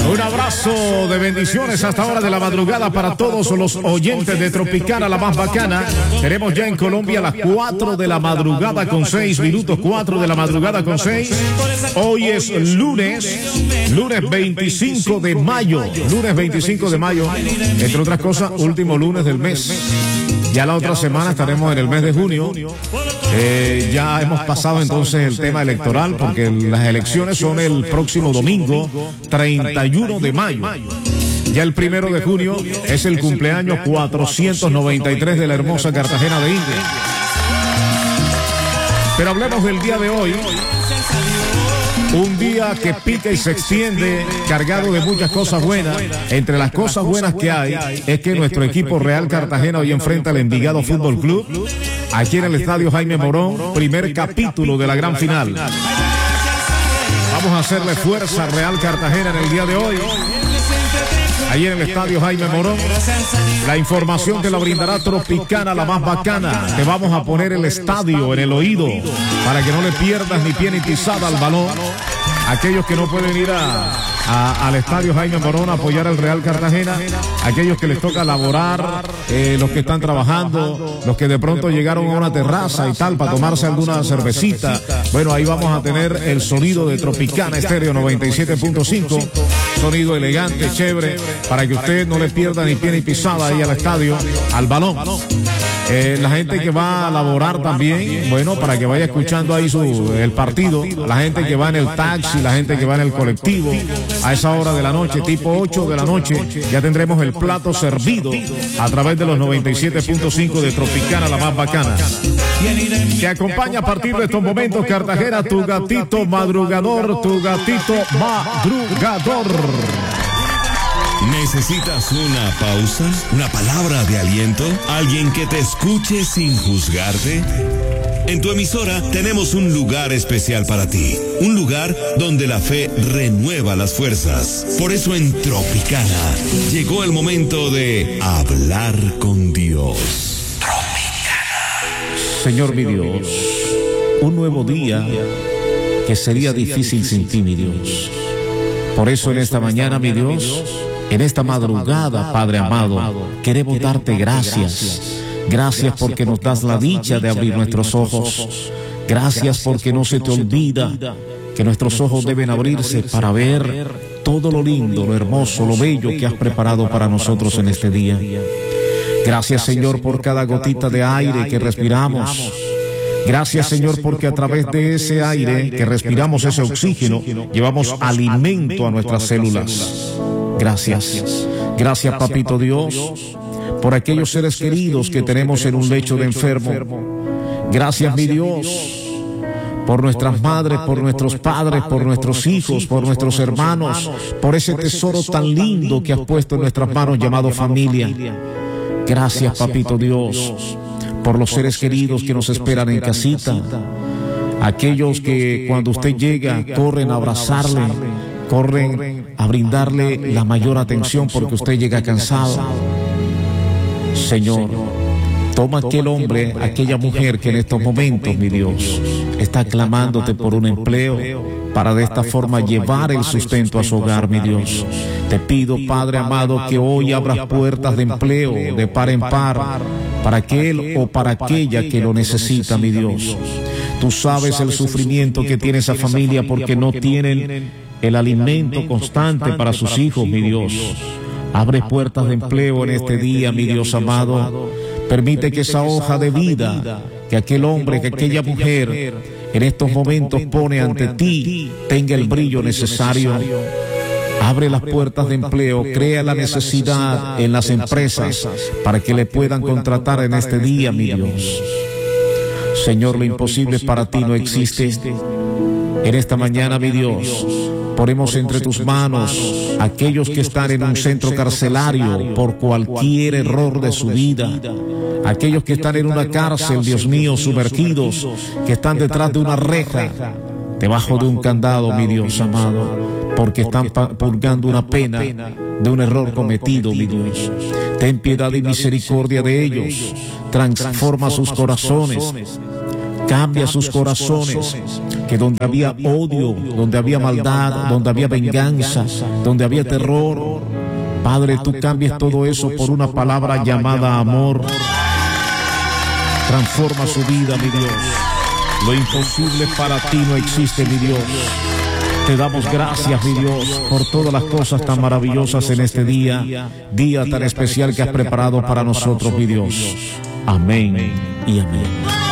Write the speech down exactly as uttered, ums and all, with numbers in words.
Un abrazo de bendiciones hasta hora de la madrugada para todos los oyentes de Tropicana, la más bacana. Tenemos ya en Colombia las cuatro de la madrugada con seis minutos, cuatro de la madrugada con seis. Hoy es lunes, lunes veinticinco de mayo, lunes veinticinco de mayo, entre otras cosas, último lunes del mes. Ya la otra semana estaremos en el mes de junio. Eh, ya hemos pasado entonces el tema electoral porque las elecciones son el próximo domingo, treinta y uno de mayo. Ya el primero de junio es el cumpleaños cuatrocientos noventa y tres de la hermosa Cartagena de Indias. Pero hablemos del día de hoy. Un día que pica y se extiende, cargado de muchas cosas buenas. Entre las cosas buenas que hay es que nuestro equipo Real Cartagena hoy enfrenta al Envigado Fútbol Club aquí en el Estadio Jaime Morón, primer capítulo de la gran final. Vamos a hacerle fuerza a Real Cartagena en el día de hoy, ahí en el Estadio Jaime Morón. La información te la brindará Tropicana, la más bacana. Te vamos a poner el estadio en el oído para que no le pierdas ni pie ni pisada al balón. Aquellos que no pueden ir a, a, al Estadio Jaime Morón a apoyar al Real Cartagena, aquellos que les toca laborar, eh, los que están trabajando, los que de pronto llegaron a una terraza y tal para tomarse alguna cervecita. Bueno, ahí vamos a tener el sonido de Tropicana Estéreo noventa y siete punto cinco, sonido elegante, chévere, para que usted no le pierda ni pie ni pisada ahí al estadio, al balón. Eh, la gente que va a laborar también, bueno, para que vaya escuchando ahí su, el partido, la gente que va en el taxi, la gente que va en el colectivo, a esa hora de la noche, tipo ocho de la noche, ya tendremos el plato servido a través de los noventa y siete punto cinco de Tropicana, la más bacana. Te acompaña a partir de estos momentos, Cartagena, tu gatito madrugador, tu gatito madrugador. ¿Necesitas una pausa? ¿Una palabra de aliento? ¿Alguien que te escuche sin juzgarte? En tu emisora tenemos un lugar especial para ti. Un lugar donde la fe renueva las fuerzas. Por eso en Tropicana llegó el momento de hablar con Dios. Tropicana. Señor mi Dios, un nuevo día que sería difícil sin ti, mi Dios. Por eso en esta mañana, mi Dios, en esta madrugada, Padre amado, queremos darte gracias. Gracias porque nos das la dicha de abrir nuestros ojos. Gracias porque no se te olvida que nuestros ojos deben abrirse para ver todo lo lindo, lo hermoso, lo bello que has preparado para nosotros en este día. Gracias, Señor, por cada gotita de aire que respiramos. Gracias, Señor, porque a través de ese aire que respiramos, ese oxígeno, llevamos alimento a nuestras células. Gracias. Gracias, Papito Dios, por aquellos seres queridos que tenemos en un lecho de enfermo. Gracias, mi Dios, por nuestras madres, por nuestros padres, por nuestros hijos, por nuestros hermanos, por ese tesoro tan lindo que has puesto en nuestras manos llamado familia. Gracias, Papito Dios, por los seres queridos que nos esperan en casita, aquellos que cuando usted llega corren a abrazarle, corren a brindarle la mayor atención porque usted llega cansado. Señor, toma aquel hombre, aquella mujer que en estos momentos, mi Dios, está clamándote por un empleo para de esta forma llevar el sustento a su hogar, mi Dios. Te pido, Padre amado, que hoy abras puertas de empleo de par en par para aquel o para aquella que lo necesita, mi Dios. Tú sabes el sufrimiento que tiene esa familia porque no tienen el alimento constante para sus hijos, mi Dios. Abre puertas de empleo en este día, mi Dios amado. Permite que esa hoja de vida, que aquel hombre, que aquella mujer en estos momentos pone ante ti, tenga el brillo necesario. Abre las puertas de empleo, crea la necesidad en las empresas para que le puedan contratar en este día, mi Dios. Señor, lo imposible para ti no existe. En esta mañana, mi Dios, ponemos entre tus manos aquellos que están en un centro carcelario por cualquier error de su vida, aquellos que están en una cárcel, Dios mío, sumergidos, que están detrás de una reja, debajo de un candado, mi Dios amado, porque están purgando una pena de un error cometido, mi Dios. Ten piedad y misericordia de ellos, transforma sus corazones, cambia sus corazones, que donde había odio, donde había maldad, donde había venganza, donde había terror, Padre, tú cambies todo eso por una palabra llamada amor. Transforma su vida, mi Dios. Lo imposible para ti no existe, mi Dios. Te damos gracias, mi Dios, por todas las cosas tan maravillosas en este día, día tan especial que has preparado para nosotros, mi Dios. Amén y amén.